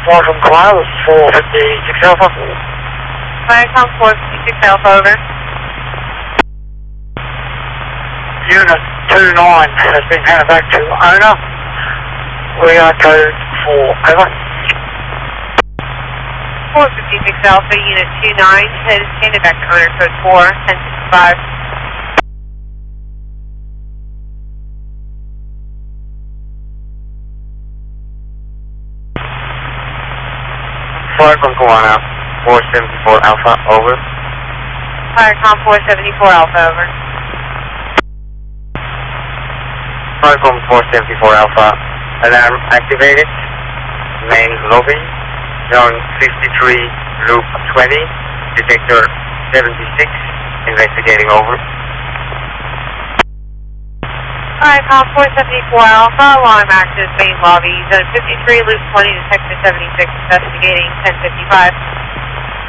Welcome, Cloud, 456 Alpha. Viacom 456 Alpha, over. Unit 29 has been handed back to owner. We are code 4, over. 456 Alpha, Unit 29 has handed back to owner, code 4, 1065. Viacom Koana 474 Alpha, over. Viacom 474 Alpha, over. Viacom 474 Alpha, alarm activated. Main lobby, zone 53, loop 20, detector 76, investigating, over. Viacom 474 Alpha, alarm active, main lobby, zone 53, loop 20, detector 76, investigating, 1055.